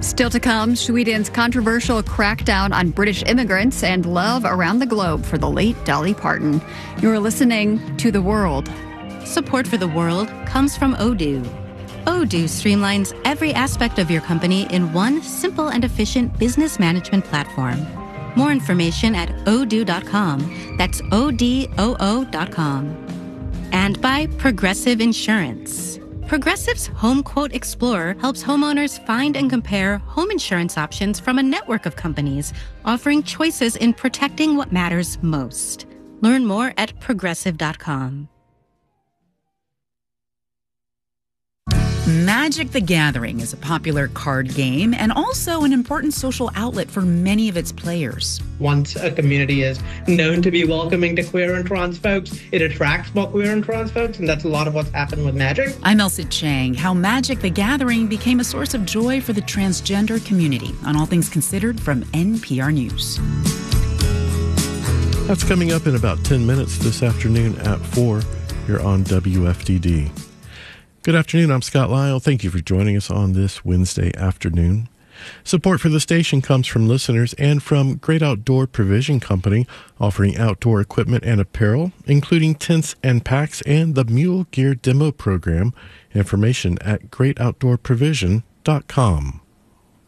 Still to come, Sweden's controversial crackdown on British immigrants and love around the globe for the late Dolly Parton. You're listening to The World. Support for The World comes from Odoo. Odoo streamlines every aspect of your company in one simple and efficient business management platform. More information at odoo.com. That's ODOO.com. And by Progressive Insurance. Progressive's Home Quote Explorer helps homeowners find and compare home insurance options from a network of companies, offering choices in protecting what matters most. Learn more at progressive.com. Magic the Gathering is a popular card game and also an important social outlet for many of its players. Once a community is known to be welcoming to queer and trans folks, it attracts more queer and trans folks, and that's a lot of what's happened with Magic. I'm Elsa Chang. How Magic the Gathering became a source of joy for the transgender community on All Things Considered from NPR News. That's coming up in about 10 minutes this afternoon at 4 here on WFDD. Good afternoon, I'm Scott Lyle. Thank you for joining us on this Wednesday afternoon. Support for the station comes from listeners and from Great Outdoor Provision Company, offering outdoor equipment and apparel, including tents and packs and the Mule Gear Demo Program. Information at greatoutdoorprovision.com.